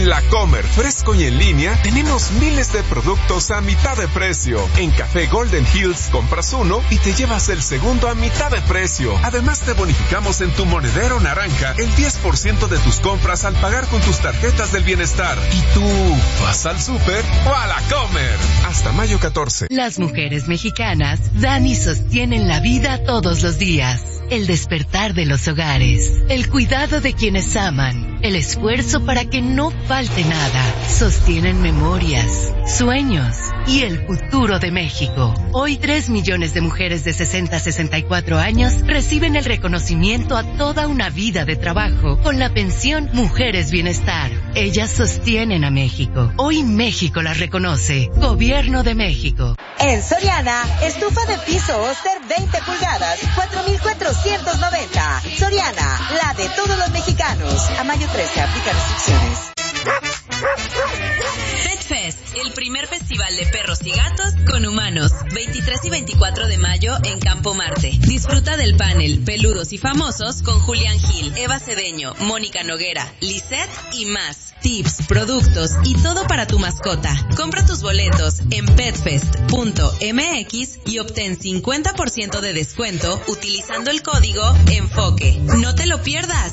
La Comer, fresco y en línea, tenemos miles de productos a mitad de precio. En Café Golden Hills compras uno y te llevas el segundo a mitad de precio. Además te bonificamos en tu monedero naranja el 10% de tus compras al pagar con tus tarjetas del bienestar. ¿Y tú vas al súper o a La Comer? Hasta mayo 14. Las mujeres mexicanas dan y sostienen la vida todos los días. El despertar de los hogares, el cuidado de quienes aman, el esfuerzo para que no falte nada. Sostienen memorias, sueños y el futuro de México. Hoy 3 millones de mujeres de 60 a 64 años reciben el reconocimiento a toda una vida de trabajo con la pensión Mujeres Bienestar. Ellas sostienen a México. Hoy México las reconoce. Gobierno de México. En Soriana, estufa de piso Oster 20 pulgadas, 4,490. Soriana, la de todos los mexicanos. A mayo 13, aplica restricciones. PetFest, el primer festival de perros y gatos con humanos. 23 y 24 de mayo en Campo Marte. Disfruta del panel Peludos y Famosos con Julián Gil, Eva Cedeño, Mónica Noguera, Lisette y más. Tips, productos y todo para tu mascota. Compra tus boletos en petfest.mx y obtén 50% de descuento utilizando el código ENFOQUE. ¡No te lo pierdas!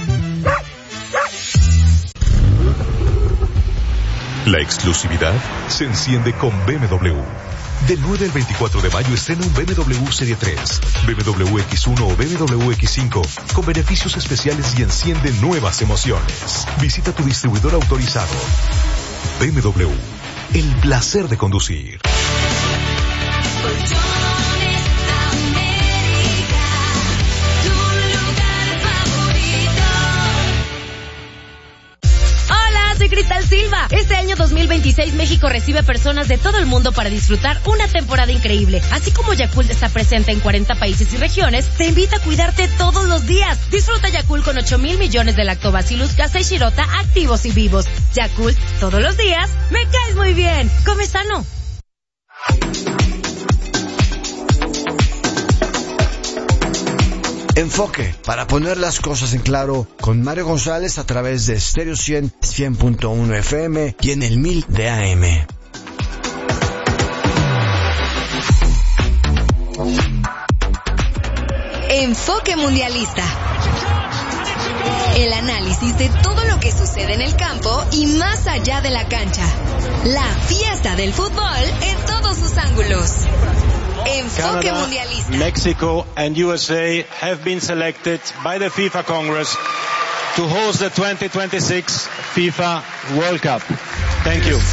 La exclusividad se enciende con BMW. Del 9 al 24 de mayo estrena un BMW Serie 3, BMW X1 o BMW X5 con beneficios especiales y enciende nuevas emociones. Visita tu distribuidor autorizado. BMW, el placer de conducir. Soy Cristal Silva. Este año 2026 México recibe personas de todo el mundo para disfrutar una temporada increíble. Así como Yakult está presente en 40 países y regiones, te invita a cuidarte todos los días. Disfruta Yakult con 8,000 millones de Lactobacillus casei shirota activos y vivos. Yakult, todos los días, me caes muy bien. Come sano. Enfoque, para poner las cosas en claro, con Mario González a través de Stereo 100.1 FM y en el 1000 de AM. Enfoque Mundialista. El análisis de todo lo que sucede en el campo y más allá de la cancha. La fiesta del fútbol en todos sus ángulos. Enfoque Canada, Mundialista. Mexico and USA have been selected by the FIFA Congress to host the 2026 FIFA World Cup. Thank you.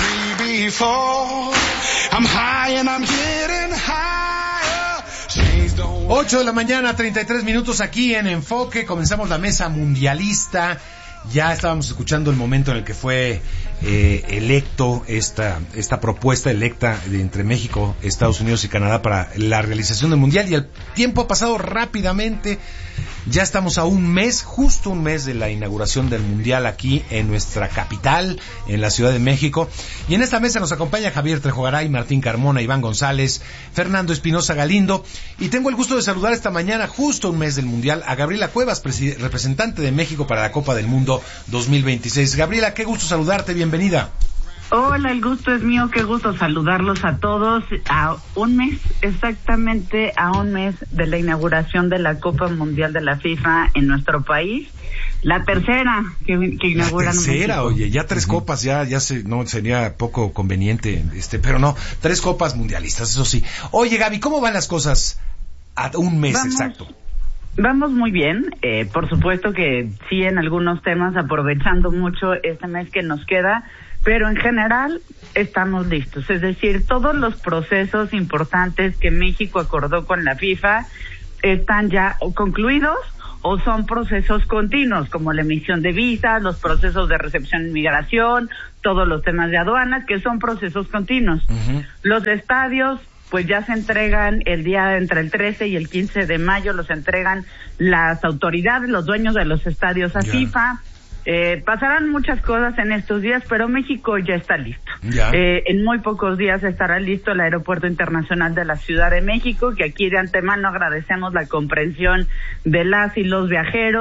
8 de la mañana, 33 minutos aquí en Enfoque. Comenzamos la mesa mundialista. Ya estábamos escuchando el momento en el que fue electo esta propuesta electa entre México, Estados Unidos y Canadá para la realización del Mundial, y el tiempo ha pasado rápidamente. Ya estamos a un mes, justo un mes de la inauguración del Mundial aquí en nuestra capital, en la Ciudad de México. Y en esta mesa nos acompaña Javier Trejogaray, Martín Carmona, Iván González, Fernando Espinosa Galindo. Y tengo el gusto de saludar esta mañana, justo un mes del Mundial, a Gabriela Cuevas, representante de México para la Copa del Mundo 2026. Gabriela, qué gusto saludarte, bienvenida. Hola, el gusto es mío, qué gusto saludarlos a todos. A un mes, exactamente a un mes de la inauguración de la Copa Mundial de la FIFA en nuestro país. La tercera que inauguran. La tercera, México. Oye, ya 3 copas, no sería poco conveniente, pero no, 3 copas mundialistas, eso sí. Oye, Gaby, ¿cómo van las cosas a un mes exacto? Vamos muy bien, por supuesto que sí en algunos temas, aprovechando mucho este mes que nos queda, pero en general estamos listos. Es decir, todos los procesos importantes que México acordó con la FIFA están ya concluidos o son procesos continuos, como la emisión de visas, los procesos de recepción y migración, todos los temas de aduanas, que son procesos continuos. Uh-huh. Los estadios, pues ya se entregan el día entre el 13 y el 15 de mayo, los entregan las autoridades, los dueños de los estadios a FIFA. Pasarán muchas cosas en estos días, pero México ya está listo. En muy pocos días estará listo el Aeropuerto Internacional de la Ciudad de México, que aquí de antemano agradecemos la comprensión de las y los viajeros.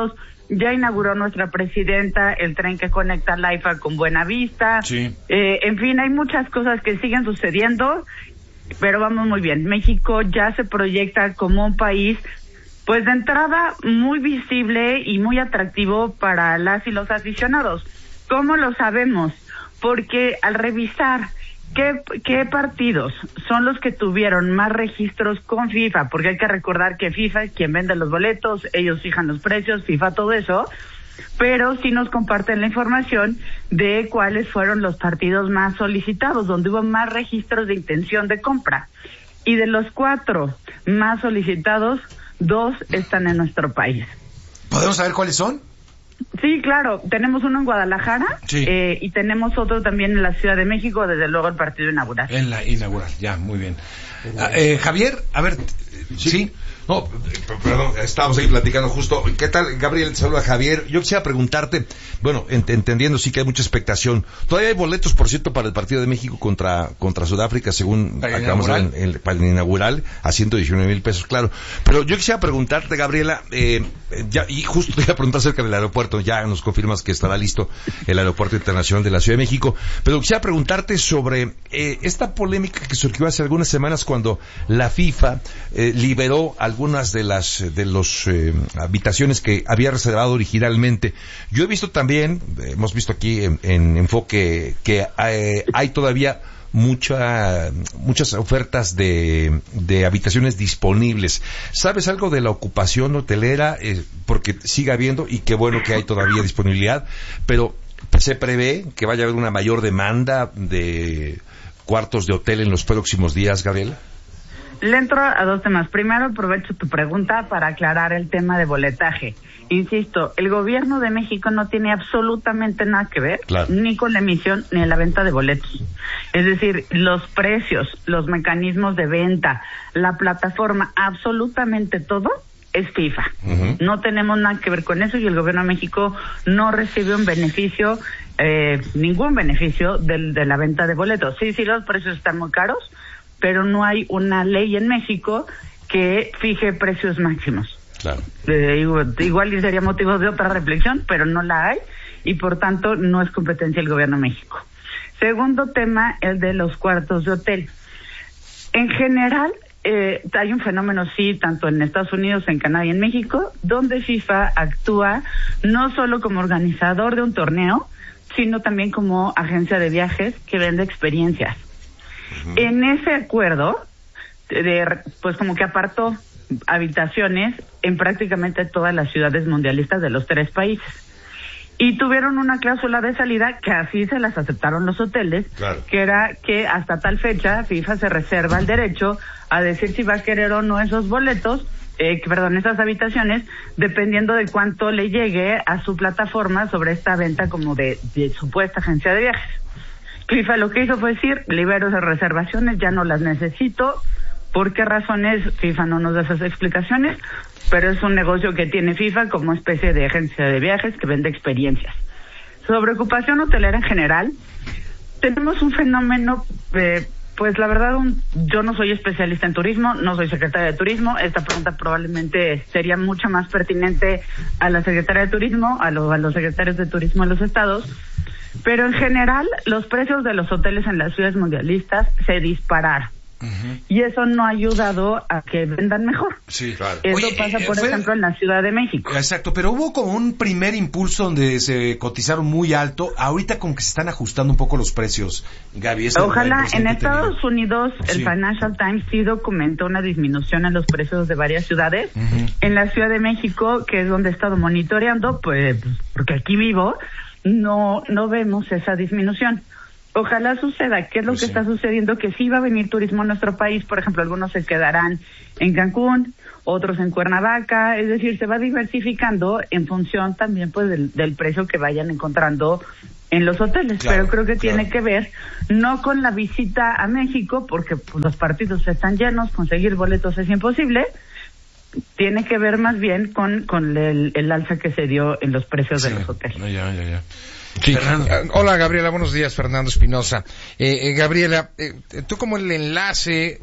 Ya inauguró nuestra presidenta el tren que conecta la IFA con Buenavista. Sí. En fin, hay muchas cosas que siguen sucediendo, pero vamos muy bien. México ya se proyecta como un país, pues de entrada, muy visible y muy atractivo para las y los aficionados. ¿Cómo lo sabemos? Porque al revisar qué partidos son los que tuvieron más registros con FIFA, porque hay que recordar que FIFA es quien vende los boletos, ellos fijan los precios, FIFA todo eso, pero sí nos comparten la información de cuáles fueron los partidos más solicitados, donde hubo más registros de intención de compra. Y de los 4 más solicitados, 2 están en nuestro país. ¿Podemos saber cuáles son? Sí, claro. Tenemos uno en Guadalajara, sí, y tenemos otro también en la Ciudad de México, desde luego el partido inaugural. En la inaugural, ya, muy bien. Javier, a ver, ¿sí? No, perdón, estábamos ahí platicando justo. ¿Qué tal, Gabriel? Saluda a Javier. Yo quisiera preguntarte, bueno, entendiendo sí que hay mucha expectación. Todavía hay boletos, por cierto, para el partido de México contra Sudáfrica, según acabamos de ver para el inaugural, a 119,000 pesos, claro. Pero yo quisiera preguntarte, Gabriela, y justo te iba a preguntar acerca del aeropuerto, ya nos confirmas que estará listo el aeropuerto internacional de la Ciudad de México, pero quisiera preguntarte sobre esta polémica que surgió hace algunas semanas cuando la FIFA liberó algunas de las habitaciones que había reservado originalmente. Yo he visto también, hemos visto aquí en Enfoque, que hay todavía muchas ofertas de habitaciones disponibles. ¿Sabes algo de la ocupación hotelera? Porque sigue habiendo, y qué bueno que hay todavía disponibilidad, pero ¿se prevé que vaya a haber una mayor demanda de cuartos de hotel en los próximos días, Gabriela? Le entro a 2 temas. Primero, aprovecho tu pregunta para aclarar el tema de boletaje. Insisto, el gobierno de México no tiene absolutamente nada que ver, claro, ni con la emisión ni en la venta de boletos. Es decir, los precios, los mecanismos de venta, la plataforma, absolutamente todo es FIFA. Uh-huh. No tenemos nada que ver con eso, y el gobierno de México no recibe un beneficio, ningún beneficio de la venta de boletos. Sí, los precios están muy caros, pero no hay una ley en México que fije precios máximos. Claro. Igual sería motivo de otra reflexión, pero no la hay, y por tanto no es competencia del gobierno de México. Segundo tema, el de los cuartos de hotel. En general, hay un fenómeno, sí, tanto en Estados Unidos, en Canadá y en México, donde FIFA actúa no solo como organizador de un torneo, sino también como agencia de viajes que vende experiencias. En ese acuerdo, pues como que apartó habitaciones en prácticamente todas las ciudades mundialistas de los 3 países. Y tuvieron una cláusula de salida que así se las aceptaron los hoteles, claro, que era que hasta tal fecha FIFA se reserva el derecho a decir si va a querer o no esos boletos, esas habitaciones, dependiendo de cuánto le llegue a su plataforma sobre esta venta como de supuesta agencia de viajes. FIFA lo que hizo fue decir, libero esas reservaciones, ya no las necesito. ¿Por qué razones? FIFA no nos da esas explicaciones, pero es un negocio que tiene FIFA como especie de agencia de viajes que vende experiencias. Sobre ocupación hotelera en general, tenemos un fenómeno, pues la verdad, yo no soy especialista en turismo, no soy secretaria de turismo, esta pregunta probablemente sería mucho más pertinente a la secretaria de turismo, a los secretarios de turismo de los estados. Pero en general, los precios de los hoteles en las ciudades mundialistas se dispararon. Uh-huh. Y eso no ha ayudado a que vendan mejor. Sí, claro. Eso pasa, por ejemplo, en la Ciudad de México. Exacto, pero hubo como un primer impulso donde se cotizaron muy alto. Ahorita como que se están ajustando un poco los precios, Gaby. Ojalá. En Estados Unidos, el Financial Times sí documentó una disminución en los precios de varias ciudades. Uh-huh. En la Ciudad de México, que es donde he estado monitoreando, pues porque aquí vivo, no vemos esa disminución. Ojalá suceda. ¿Qué es lo que está sucediendo? Que sí va a venir turismo a nuestro país. Por ejemplo, algunos se quedarán en Cancún, otros en Cuernavaca. Es decir, se va diversificando en función también pues del precio que vayan encontrando en los hoteles. Claro, pero creo que tiene que ver no con la visita a México, porque pues, los partidos están llenos, conseguir boletos es imposible. Tiene que ver más bien con el alza que se dio en los precios de los hoteles. Ya. Sí. Hola, Gabriela, buenos días. Fernando Espinosa. Gabriela, tú como el enlace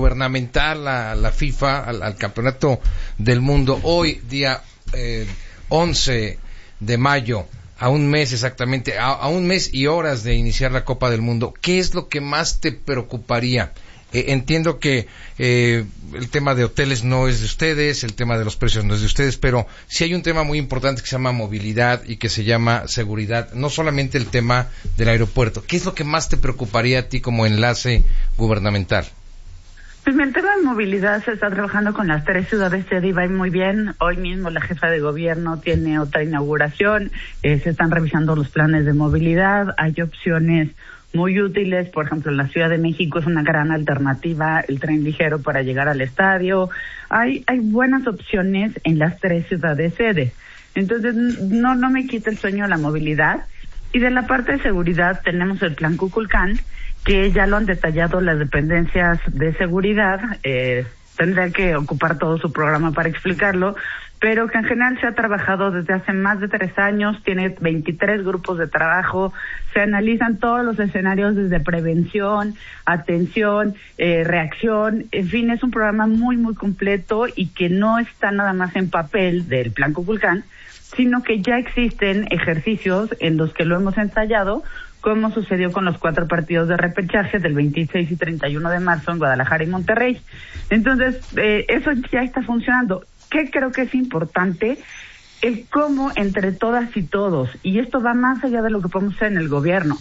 gubernamental a la FIFA, al campeonato del mundo, hoy día 11 de mayo, a un mes exactamente, a un mes y horas de iniciar la Copa del Mundo, ¿qué es lo que más te preocuparía? Entiendo que el tema de hoteles no es de ustedes, el tema de los precios no es de ustedes, pero sí hay un tema muy importante que se llama movilidad y que se llama seguridad, no solamente el tema del aeropuerto. ¿Qué es lo que más te preocuparía a ti como enlace gubernamental? Pues el tema de movilidad se está trabajando con las 3 ciudades sede y va muy bien. Hoy mismo la jefa de gobierno tiene otra inauguración, se están revisando los planes de movilidad, hay opciones muy útiles, por ejemplo, en la Ciudad de México es una gran alternativa el tren ligero para llegar al estadio. Hay buenas opciones en las 3 ciudades sede. Entonces, no me quita el sueño la movilidad. Y de la parte de seguridad tenemos el Plan Kukulcán, que ya lo han detallado las dependencias de seguridad. Tendría que ocupar todo su programa para explicarlo, pero que en general se ha trabajado desde hace más de 3 años, tiene 23 grupos de trabajo, se analizan todos los escenarios desde prevención, atención, reacción, en fin, es un programa muy, muy completo y que no está nada más en papel del Plan Kukulcán, sino que ya existen ejercicios en los que lo hemos ensayado, como sucedió con los 4 partidos de repechaje del 26 y 31 de marzo en Guadalajara y Monterrey. Entonces, eso ya está funcionando. ¿Qué creo que es importante? El cómo entre todas y todos, y esto va más allá de lo que podemos hacer en el gobierno,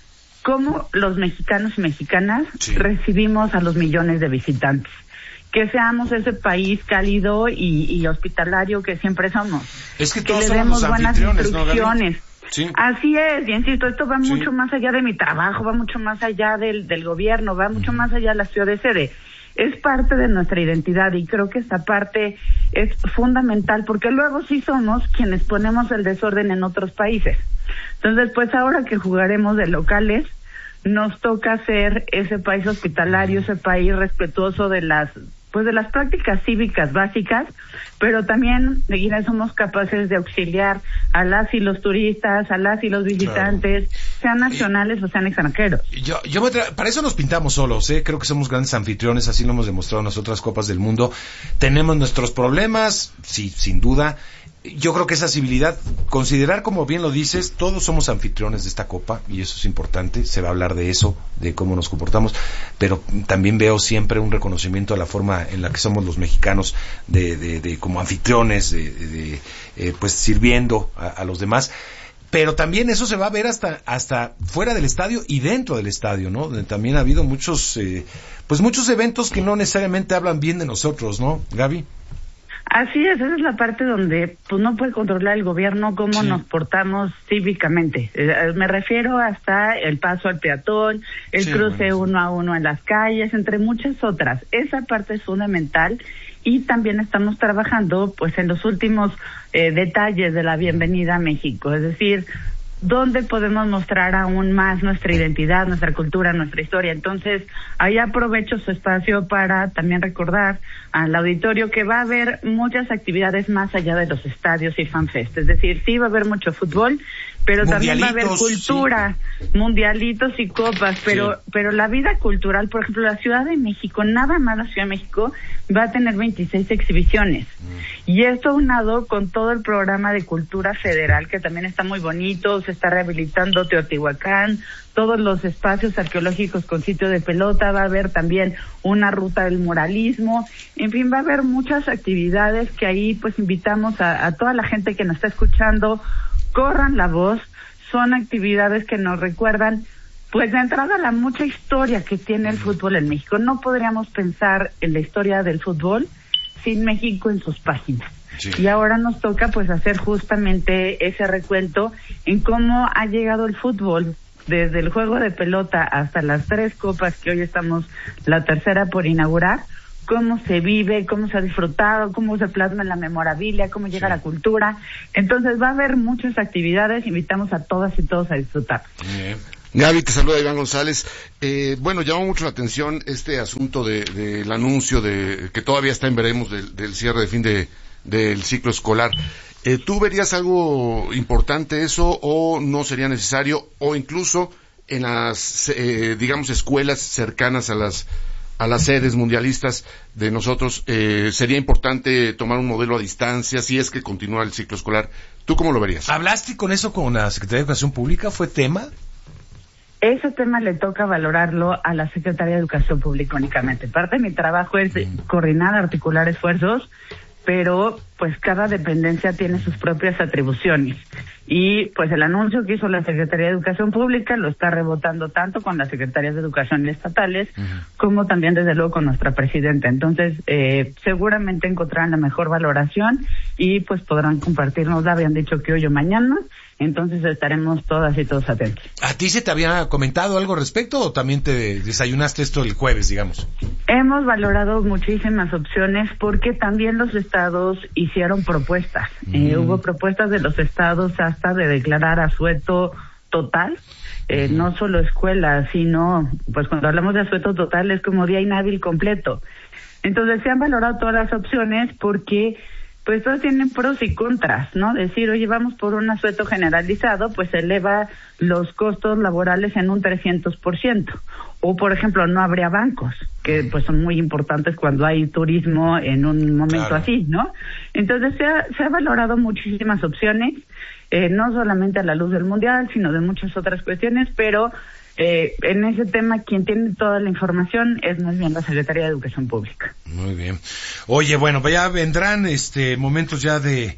cómo los mexicanos y mexicanas recibimos a los millones de visitantes. Que seamos ese país cálido y hospitalario que siempre somos. Es que le demos buenas instrucciones. ¿No, sí. Así es, y insisto, esto va mucho más allá de mi trabajo, va mucho más allá del gobierno, va mucho más allá de la ciudad de sede. Es parte de nuestra identidad y creo que esta parte es fundamental porque luego sí somos quienes ponemos el desorden en otros países. Entonces, pues ahora que jugaremos de locales, nos toca ser ese país hospitalario, ese país respetuoso de las prácticas cívicas básicas, pero también de quienes somos capaces de auxiliar a las y los turistas, a las y los visitantes, sean nacionales o sean extranjeros. Para eso nos pintamos solos, creo que somos grandes anfitriones, así lo hemos demostrado en las otras Copas del Mundo. Tenemos nuestros problemas, sí, sin duda. Yo creo que esa civilidad, considerar, como bien lo dices, todos somos anfitriones de esta Copa, y eso es importante, se va a hablar de eso, de cómo nos comportamos, pero también veo siempre un reconocimiento a la forma en la que somos los mexicanos, de como anfitriones, pues sirviendo a los demás. Pero también eso se va a ver hasta fuera del estadio y dentro del estadio, ¿no? También ha habido muchos eventos que no necesariamente hablan bien de nosotros, ¿no, Gaby? Así es, esa es la parte donde pues no puede controlar el gobierno cómo nos portamos cívicamente. Me refiero hasta el paso al peatón, el cruce 1 a 1 en las calles, entre muchas otras. Esa parte es fundamental y también estamos trabajando pues en los últimos detalles de la bienvenida a México, es decir, dónde podemos mostrar aún más nuestra identidad, nuestra cultura, nuestra historia. Entonces, ahí aprovecho su espacio para también recordar al auditorio que va a haber muchas actividades más allá de los estadios y fanfest. Es decir, sí va a haber mucho fútbol, pero también va a haber cultura, mundialitos y copas, pero la vida cultural, por ejemplo, la Ciudad de México, nada más la Ciudad de México va a tener 26 exhibiciones. Y esto unado con todo el programa de cultura federal, que también está muy bonito, se está rehabilitando Teotihuacán, todos los espacios arqueológicos con sitio de pelota, va a haber también una ruta del muralismo, en fin, va a haber muchas actividades que ahí pues invitamos a toda la gente que nos está escuchando, corran la voz, son actividades que nos recuerdan, pues de entrada, la mucha historia que tiene el fútbol en México. No podríamos pensar en la historia del fútbol sin México en sus páginas. Sí. Y ahora nos toca pues hacer justamente ese recuento en cómo ha llegado el fútbol, desde el juego de pelota hasta las 3 copas que hoy estamos, la tercera por inaugurar, cómo se vive, cómo se ha disfrutado, cómo se plasma en la memorabilia, cómo llega la cultura. Entonces va a haber muchas actividades, invitamos a todas y todos a disfrutar. Bien. Gaby, te saluda Iván González. Llamó mucho la atención este asunto del anuncio de que todavía está en veremos del cierre de fin del ciclo escolar. ¿Tú verías algo importante eso o no sería necesario, o incluso en las, escuelas cercanas a a las sedes mundialistas de nosotros, sería importante tomar un modelo a distancia si es que continúa el ciclo escolar. ¿Tú cómo lo verías? ¿Hablaste con eso con la Secretaría de Educación Pública? ¿Fue tema? Ese tema le toca valorarlo a la Secretaría de Educación Pública únicamente. Parte de mi trabajo es coordinar, articular esfuerzos, pero pues cada dependencia tiene sus propias atribuciones. Y pues el anuncio que hizo la Secretaría de Educación Pública lo está rebotando tanto con las secretarías de educación estatales como también desde luego con nuestra presidenta. Entonces seguramente encontrarán la mejor valoración y pues podrán compartirnosla. Habían dicho que hoy o mañana, entonces estaremos todas y todos atentos. ¿A ti se te había comentado algo al respecto o también te desayunaste esto el jueves, digamos? Hemos valorado muchísimas opciones porque también los estados hicieron propuestas. Hubo propuestas de los estados hasta de declarar asueto total, no solo escuelas, sino, pues cuando hablamos de asueto total es como día inhábil completo. Entonces se han valorado todas las opciones porque pues todas tienen pros y contras, ¿no? Decir, oye, vamos por un asueto generalizado, pues eleva los costos laborales en un 300%. O, por ejemplo, no habría bancos, que pues son muy importantes cuando hay turismo en un momento así, ¿no? Entonces se ha valorado muchísimas opciones, no solamente a la luz del Mundial, sino de muchas otras cuestiones, pero en ese tema quien tiene toda la información es más bien la Secretaría de Educación Pública. Muy bien. Oye, bueno, ya vendrán momentos ya de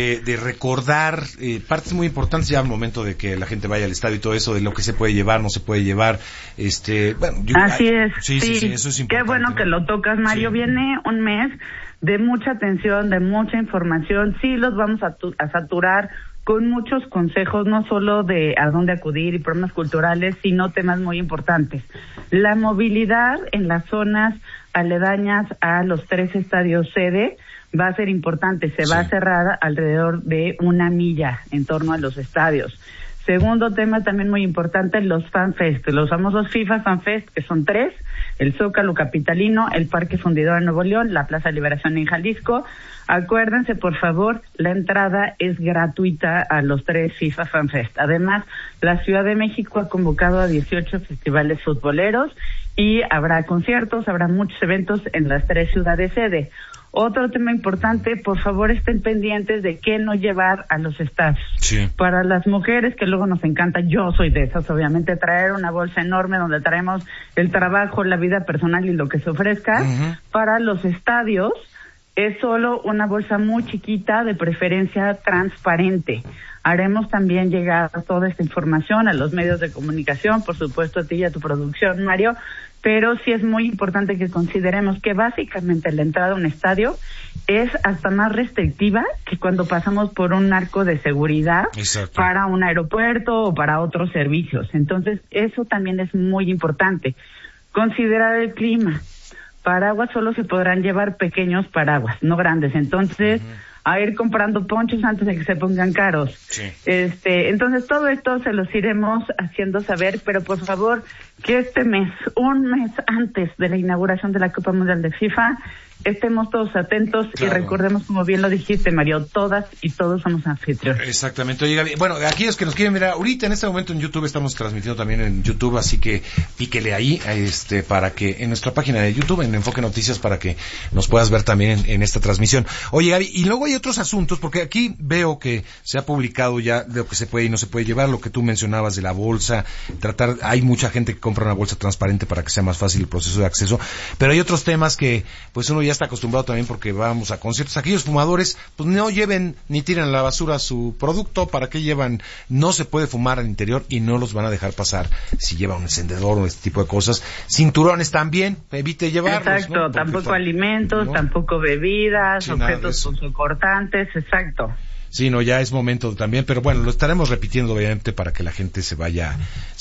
recordar partes muy importantes, ya el momento de que la gente vaya al estadio y todo eso, de lo que se puede llevar, no se puede llevar, bueno, así es. Sí, eso es importante. Qué bueno que lo tocas, Mario. Viene un mes de mucha atención, de mucha información. Sí los vamos a saturar con muchos consejos, no solo de a dónde acudir y programas culturales, sino temas muy importantes. La movilidad en las zonas aledañas a los 3 estadios sede va a ser importante. Se va a cerrar alrededor de 1 milla en torno a los estadios. Segundo tema también muy importante, los FanFest, los famosos FIFA FanFest, que son 3, el Zócalo capitalino, el Parque Fundidor en Nuevo León, la Plaza Liberación en Jalisco. Acuérdense, por favor, la entrada es gratuita a los 3 FIFA FanFest. Además, la Ciudad de México ha convocado a 18 festivales futboleros y habrá conciertos, habrá muchos eventos en las 3 ciudades sede. Otro tema importante, por favor estén pendientes de qué no llevar a los estadios. Sí. Para las mujeres, que luego nos encanta, yo soy de esas, obviamente, traer una bolsa enorme donde traemos el trabajo, la vida personal y lo que se ofrezca. Para los estadios es solo una bolsa muy chiquita, de preferencia transparente. Haremos también llegar toda esta información a los medios de comunicación, por supuesto a ti y a tu producción, Mario, pero sí es muy importante que consideremos que básicamente la entrada a un estadio es hasta más restrictiva que cuando pasamos por un arco de seguridad. Exacto. Para un aeropuerto o para otros servicios. Entonces, eso también es muy importante. Considerar el clima. Paraguas solo se podrán llevar pequeños paraguas, no grandes. Entonces, a ir comprando ponchos antes de que se pongan caros. Sí. Entonces todo esto se los iremos haciendo saber, pero por favor que este mes, un mes antes de la inauguración de la Copa Mundial de FIFA, estemos todos atentos. Claro. Y recordemos, como bien lo dijiste, Mario, todas y todos somos anfitriones. Exactamente. Oye, Gaby, bueno, aquellos que nos quieren mirar ahorita en este momento en YouTube, estamos transmitiendo también en YouTube, así que píquele ahí, para que en nuestra página de YouTube, en Enfoque Noticias, para que nos puedas ver también en esta transmisión. Oye, Gaby, y luego hay otros asuntos, porque aquí veo que se ha publicado ya de lo que se puede y no se puede llevar, lo que tú mencionabas de la bolsa, hay mucha gente que compra una bolsa transparente para que sea más fácil el proceso de acceso, pero hay otros temas que pues uno ya está acostumbrado también porque vamos a conciertos. Aquellos fumadores, pues no lleven ni tiren a la basura su producto. ¿Para qué llevan? No se puede fumar al interior y no los van a dejar pasar si lleva un encendedor o este tipo de cosas. Cinturones también, evite llevarlos. Exacto, ¿no? Tampoco alimentos, ¿no? Tampoco bebidas, sí, objetos punzocortantes, exacto. Sí, no, ya es momento también, pero bueno, lo estaremos repitiendo obviamente para que la gente se vaya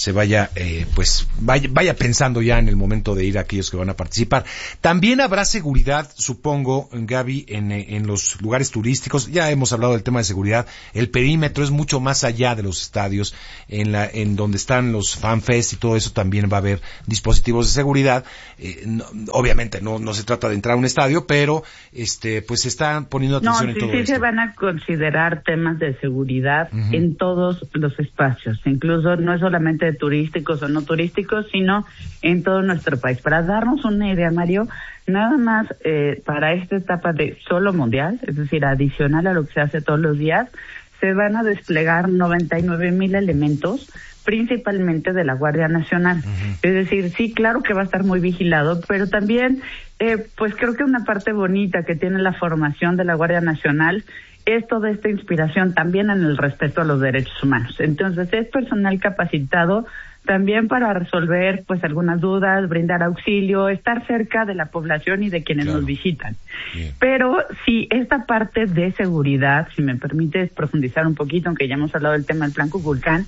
pensando ya en el momento de ir a aquellos que van a participar. También habrá seguridad, supongo, Gaby, en los lugares turísticos. Ya hemos hablado del tema de seguridad. El perímetro es mucho más allá de los estadios, en donde están los FanFest y todo eso también va a haber dispositivos de seguridad. Obviamente no se trata de entrar a un estadio, pero pues se están poniendo atención en todo esto. Sí se van a considerar desplegar temas de seguridad en todos los espacios, incluso no es solamente turísticos o no turísticos, sino en todo nuestro país. Para darnos una idea, Mario, nada más para esta etapa de solo mundial, es decir, adicional a lo que se hace todos los días, se van a desplegar 99,000 elementos, principalmente de la Guardia Nacional. Es decir, sí, claro que va a estar muy vigilado, pero también, pues creo que una parte bonita que tiene la formación de la Guardia Nacional es toda esta inspiración también en el respeto a los derechos humanos. Entonces, es personal capacitado también para resolver pues algunas dudas, brindar auxilio, estar cerca de la población y de quienes nos visitan. Bien. Pero sí, esta parte de seguridad, si me permites profundizar un poquito, aunque ya hemos hablado del tema del Plan Kukulcán,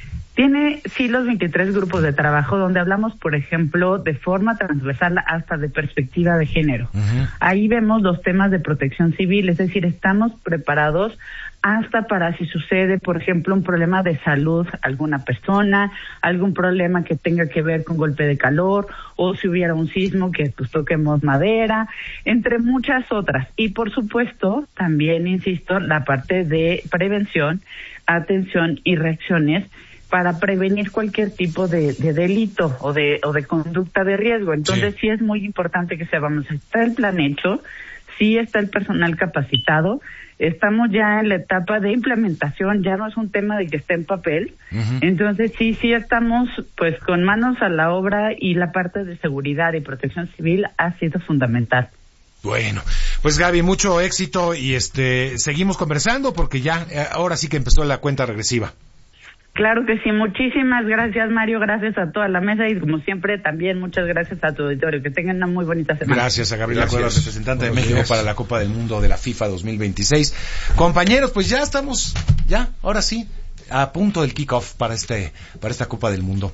tiene sí los 23 grupos de trabajo donde hablamos, por ejemplo, de forma transversal hasta de perspectiva de género. Ahí vemos los temas de protección civil, es decir, estamos preparados hasta para si sucede, por ejemplo, un problema de salud a alguna persona, algún problema que tenga que ver con golpe de calor, o si hubiera un sismo que pues toquemos madera, entre muchas otras. Y por supuesto, también, insisto, la parte de prevención, atención y reacciones para prevenir cualquier tipo de delito o de conducta de riesgo. Entonces sí es muy importante que sepamos, está el plan hecho, sí está el personal capacitado, estamos ya en la etapa de implementación, ya no es un tema de que esté en papel, entonces sí estamos pues con manos a la obra y la parte de seguridad y protección civil ha sido fundamental. Bueno, pues Gaby, mucho éxito y seguimos conversando porque ya ahora sí que empezó la cuenta regresiva. Claro que sí, muchísimas gracias Mario, gracias a toda la mesa y como siempre también muchas gracias a tu auditorio, que tengan una muy bonita semana. Gracias a Gabriela Cuevas, representante de México para la Copa del Mundo de la FIFA 2026. Compañeros, pues ya estamos, ahora sí, a punto del kickoff para esta Copa del Mundo.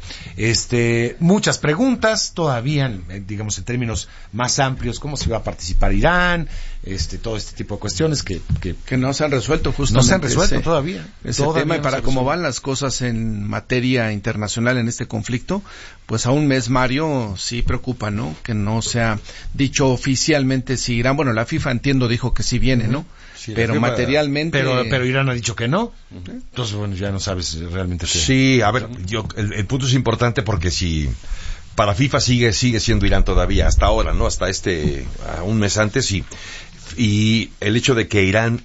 Muchas preguntas todavía, digamos en términos más amplios, cómo se va a participar Irán, todo este tipo de cuestiones que no se han resuelto justamente. No se han resuelto todavía. Ese tema, y para cómo van las cosas en materia internacional en este conflicto, pues a un mes, Mario, sí preocupa, ¿no? Que no se ha dicho oficialmente si Irán, bueno, la FIFA entiendo dijo que sí viene, ¿no? Sí, pero materialmente... Pero Irán ha dicho que no. Entonces, bueno, ya no sabes realmente qué. Sí, a ver, el punto es importante porque si para FIFA sigue siendo Irán todavía, hasta ahora, ¿no? Hasta un mes antes, y el hecho de que Irán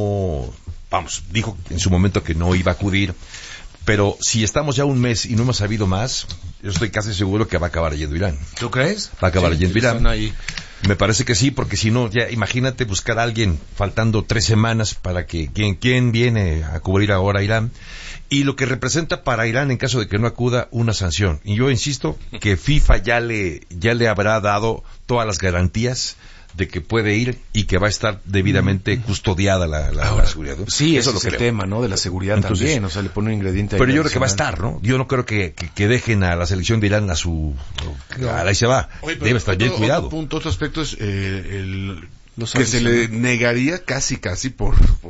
dijo en su momento que no iba a acudir, pero si estamos ya un mes y no hemos sabido más, yo estoy casi seguro que va a acabar yendo Irán. ¿Tú crees? Va a acabar yendo Irán. Ahí. Me parece que sí, porque si no, ya imagínate buscar a alguien faltando 3 semanas para que quién viene a cubrir ahora a Irán, y lo que representa para Irán en caso de que no acuda una sanción. Y yo insisto que FIFA ya le habrá dado todas las garantías de que puede ir y que va a estar debidamente custodiada la seguridad, ¿no? Sí, eso es el tema, ¿no? De la seguridad. Entonces, también, o sea, le pone un ingrediente. Pero yo creo que va a estar, ¿no? Yo no creo que dejen a la selección de Irán ahí se va. Oye, debe estar bien cuidado. Otro aspecto es que se le negaría casi por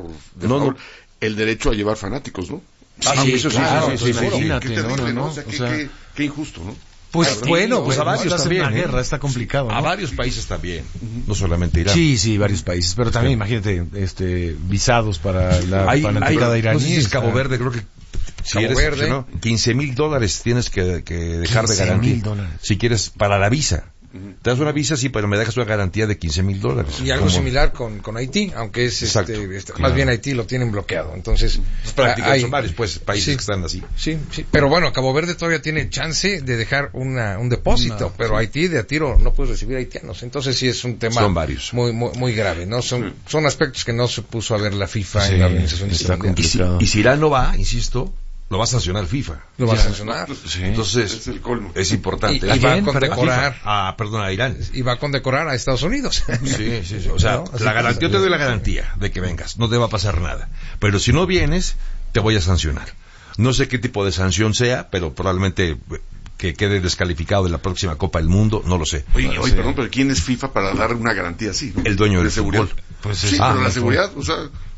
el derecho a llevar fanáticos, ¿no? Eso sí, claro, imagínate, qué terrible, ¿no? O sea, qué injusto, ¿no? Pues bueno, pues a varios también. Una guerra está complicado, ¿no? A varios países también, no solamente Irán. Sí, varios países, pero también imagínate, visados para la fanaticada iraní. No sé si es Cabo Verde, creo que si eres $15,000 tienes que dejar de garantía. Si quieres para la visa. Te das una visa, sí, pero me dejas una garantía de $15,000. Y algo similar con Haití, aunque es más bien Haití lo tienen bloqueado. Entonces, son varios países que están así. Sí, pero bueno, Cabo Verde todavía tiene chance de dejar un depósito, pero Haití de a tiro no puede recibir haitianos. Entonces sí es un tema muy grave, ¿no? Son aspectos que no se puso a ver la FIFA en la Organización Mundial. Y si Irán no va, insisto, lo va a sancionar FIFA. Lo va a sancionar. Sí. Entonces, es el colmo. Es importante. Y va a condecorar a Irán. Y va a condecorar a Estados Unidos. Sí. O sea, ¿no? Yo te doy la garantía de que vengas. No te va a pasar nada. Pero si no vienes, te voy a sancionar. No sé qué tipo de sanción sea, pero probablemente que quede descalificado de la próxima Copa del Mundo, no lo sé. Oye, pero ¿quién es FIFA para dar una garantía así, ¿no? El dueño del seguridad. Fútbol. Pues pero la seguridad, o sea...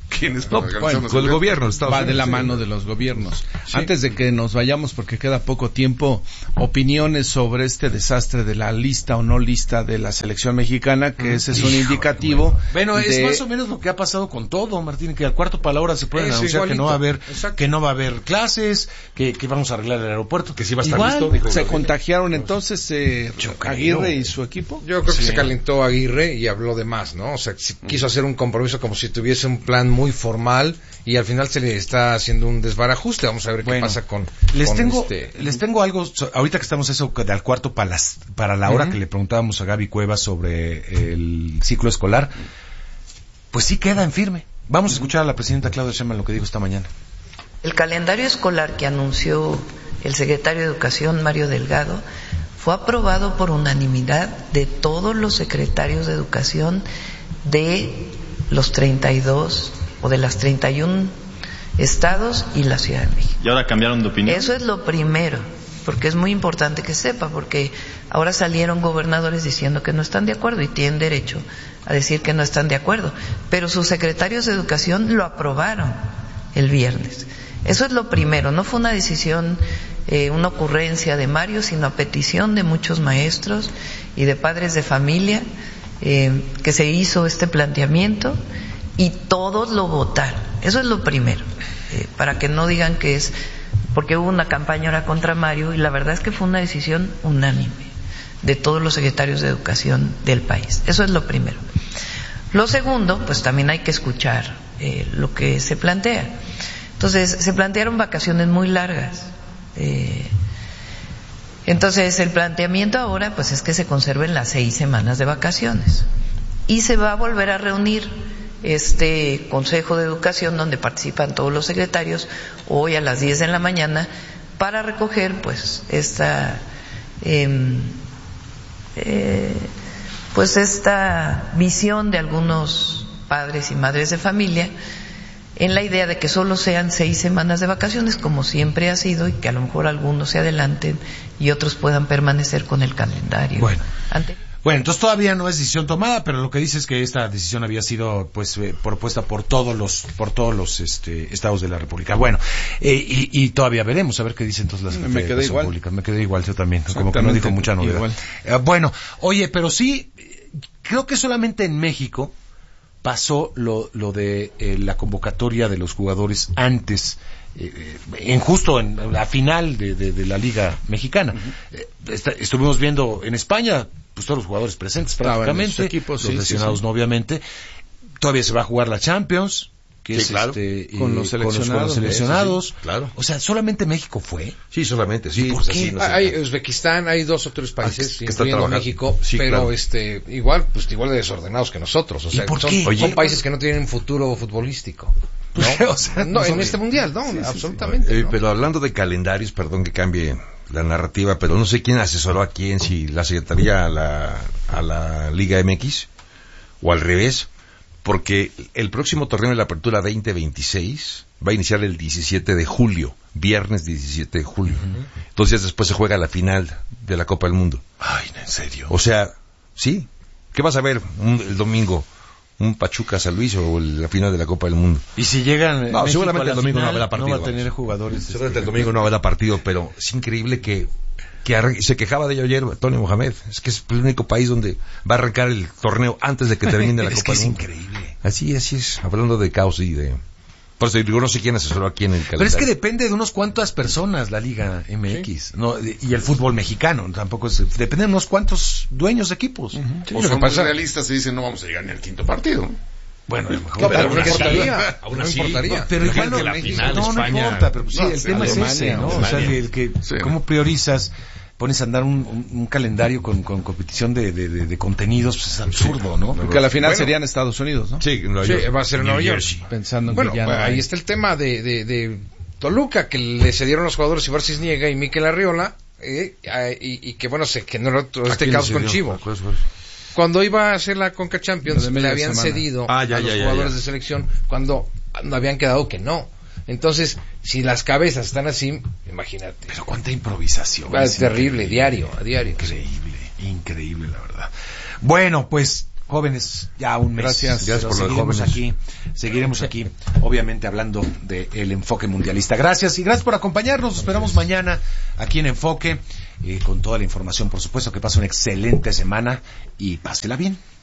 ¿Quiénes? Con el gobierno de Estados Va Unidos. de la mano de los gobiernos. Sí. Antes de que nos vayamos, porque queda poco tiempo, opiniones sobre este desastre de la lista o no lista de la selección mexicana, que ese es un indicativo. Bueno, es más o menos lo que ha pasado con todo, Martín, que al cuarto para la hora se pueden anunciar que no va a haber clases, que vamos a arreglar el aeropuerto, que sí va a estar listo. Dijo, se contagiaron entonces Aguirre y su equipo. Yo creo que se calentó Aguirre y habló de más, ¿no? O sea, quiso hacer un compromiso como si tuviese un plan muy formal y al final se le está haciendo un desbarajuste. Vamos a ver qué pasa con les tengo algo ahorita que estamos eso de al cuarto para la hora que le preguntábamos a Gaby Cuevas sobre el ciclo escolar. Pues sí queda en firme. Vamos a escuchar a la presidenta Claudia Sheinbaum lo que dijo esta mañana. El calendario escolar que anunció el secretario de Educación, Mario Delgado, fue aprobado por unanimidad de todos los secretarios de Educación de los 32 o de las 31 estados y la Ciudad de México. ¿Y ahora cambiaron de opinión? Eso es lo primero, porque es muy importante que sepa, porque ahora salieron gobernadores diciendo que no están de acuerdo y tienen derecho a decir que no están de acuerdo, pero sus secretarios de Educación lo aprobaron el viernes. Eso es lo primero, no fue una decisión, una ocurrencia de Mario, sino a petición de muchos maestros y de padres de familia, que se hizo este planteamiento y todos lo votaron. Eso es lo primero, para que no digan que es porque hubo una campaña ahora contra Mario, y la verdad es que fue una decisión unánime de todos los secretarios de Educación del país. Eso es lo primero. Lo segundo, pues también hay que escuchar lo que se plantea. Entonces, se plantearon vacaciones muy largas. Entonces, el planteamiento ahora pues es que se conserven las 6 semanas de vacaciones. Y se va a volver a reunir este Consejo de Educación donde participan todos los secretarios hoy a las 10 de la mañana para recoger pues esta visión de algunos padres y madres de familia en la idea de que solo sean 6 semanas de vacaciones, como siempre ha sido, y que a lo mejor algunos se adelanten y otros puedan permanecer con el calendario. Bueno, entonces todavía no es decisión tomada, pero lo que dice es que esta decisión había sido pues propuesta por todos los estados de la República. Bueno, y todavía veremos a ver qué dicen entonces las Secretarías Públicas. Me quedé igual yo también, como que no dijo mucha novedad. Bueno, oye, pero sí, creo que solamente en México pasó lo de la convocatoria de los jugadores antes, justo en la final de la Liga Mexicana. Estuvimos viendo en España pues todos los jugadores presentes prácticamente, los lesionados no, obviamente. Todavía se va a jugar la Champions, que es claro. Con los seleccionados. Sí, claro. O sea, ¿solamente México fue? Sí, solamente, sí. ¿Por qué? Hay Uzbekistán, hay 2 o 3 países, incluyendo México, sí, pero claro. igual de desordenados que nosotros. O sea, son países que no tienen futuro futbolístico. ¿No? O sea, no en este mundial, no, absolutamente. ¿no? Pero hablando de calendarios, perdón que cambie la narrativa, pero no sé quién asesoró a quién, si la Secretaría a la Liga MX o al revés, porque el próximo torneo de la Apertura 2026 va a iniciar el 17 de julio, viernes 17 de julio. Entonces después se juega la final de la Copa del Mundo. Ay, ¿en serio? O sea, sí. ¿Qué vas a ver el domingo? ¿Un Pachuca San Luis o la final de la Copa del Mundo? Y si llegan no, seguramente el domingo no habrá partido. No va a tener jugadores. Seguramente el domingo no habrá partido, pero es increíble que se quejaba de ello ayer Tony Mohamed. Es que es el único país donde va a arrancar el torneo antes de que termine la Copa del Mundo. Es increíble. Así es, hablando de caos y de... Por eso digo, no sé quién asesoró aquí en el calendario. Pero es que depende de unos cuantas personas la Liga MX, ¿sí? ¿No? Y el fútbol mexicano tampoco es... Depende de unos cuantos dueños de equipos. Sí, o son muy realistas y dicen no vamos a llegar ni al 5º partido. Bueno, a lo mejor. No, pero no importaría. Aún así, importaría. Pero igual no, la final no importa. Pero sí, el tema Alemania, es ese, ¿no? O sea, el que cómo priorizas, pones a andar un calendario con competición de contenidos, pues es absurdo, ¿no? Porque a la final serían Estados Unidos, ¿no? Sí, va a ser Nueva York. Pensando bueno, que ya ahí está el tema de Toluca, que le cedieron los jugadores Ibar Cisniega y Mikel Arriola, y que bueno, se generó todo este caos con Chivo. Cuando iba a hacer la Conca Champions, le habían cedido a los jugadores de selección cuando habían quedado que no. Entonces, si las cabezas están así, imagínate. Pero cuánta improvisación. Es terrible, a diario. Increíble, la verdad. Bueno, pues jóvenes, ya un mes. Gracias por los jóvenes. Seguiremos aquí, obviamente hablando del enfoque mundialista. Gracias y gracias por acompañarnos. Nos esperamos mañana aquí en Enfoque, con toda la información, por supuesto. Que pase una excelente semana y pásela bien.